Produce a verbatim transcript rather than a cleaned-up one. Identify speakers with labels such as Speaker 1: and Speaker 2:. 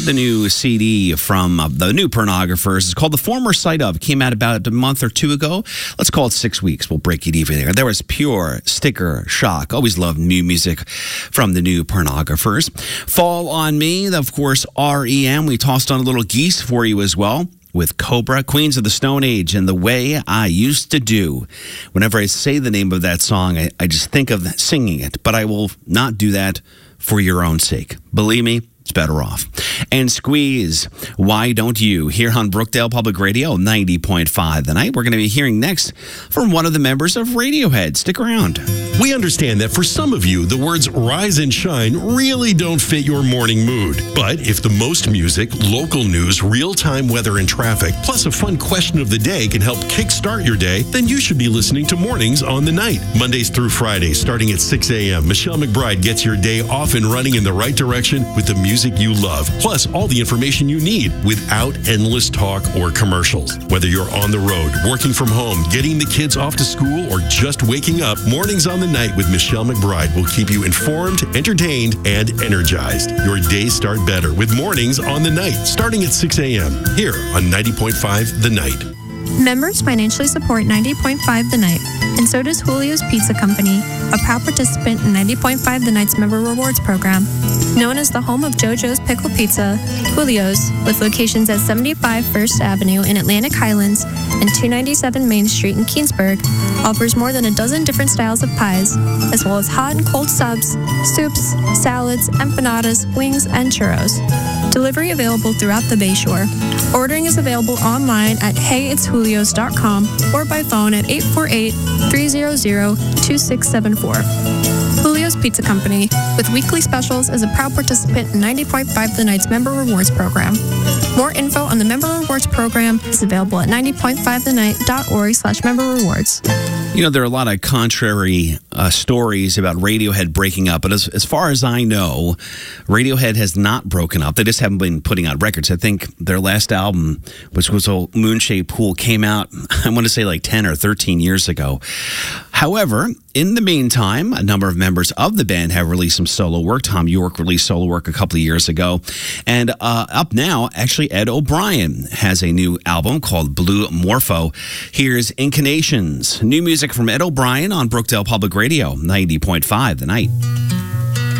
Speaker 1: the new C D from uh, the new Pornographers. It's called The Former Sight Of. It came out about a month or two ago. Let's call it six weeks. We'll break it even there. There was Pure, Sticker, Shock. Always love new music from the new Pornographers. Fall on Me, of course, R E M. We tossed on a little Geese for you as well, with Cobra, Queens of the Stone Age, and The Way I Used to Do. Whenever I say the name of that song, I, I just think of singing it, but I will not do that for your own sake. Believe me, it's better off. And Squeeze, Why Don't You? Here on Brookdale Public Radio, ninety point five. The night we're going to be hearing next from one of the members of Radiohead. Stick around.
Speaker 2: We understand that for some of you, the words rise and shine really don't fit your morning mood. But if the most music, local news, real-time weather and traffic, plus a fun question of the day can help kickstart your day, then you should be listening to Mornings on the Night. Mondays through Fridays, starting at six a.m., Michelle McBride gets your day off and running in the right direction with the music you love, plus all the information you need without endless talk or commercials. Whether you're on the road, working from home, getting the kids off to school, or just waking up, Mornings on the Night with Michelle McBride will keep you informed, entertained, and energized. Your days start better with Mornings on the Night, starting at six a.m. here on ninety point five The Night.
Speaker 3: Members financially support ninety point five The Night, and so does Julio's Pizza Company, a proud participant in ninety point five The Night's Member Rewards Program. Known as the home of JoJo's Pickle Pizza, Julio's, with locations at seventy-five First Avenue in Atlantic Highlands and two ninety-seven Main Street in Keensburg, offers more than a dozen different styles of pies, as well as hot and cold subs, soups, salads, empanadas, wings, and churros. Delivery available throughout the Bayshore. Ordering is available online at hey it's julios dot com or by phone at eight four eight, three hundred, two six seven four. Julio's Pizza Company, with weekly specials, is a proud participant in ninety point five The Night's Member Rewards Program. More info on the Member Rewards Program is available at ninety point five the night dot org slash member rewards.
Speaker 1: You know, there are a lot of contrary uh, stories about Radiohead breaking up, but as, as far as I know, Radiohead has not broken up. They just haven't been putting out records. I think their last album, which was a Moonshaped Pool, came out, I want to say like ten or thirteen years ago. However, in the meantime, a number of members of the band have released some solo work. Tom York released solo work a couple of years ago. And uh, up now, actually, Ed O'Brien has a new album called Blue Morpho. Here's Inclinations, new music from Ed O'Brien on Brookdale Public Radio, ninety point five The Night.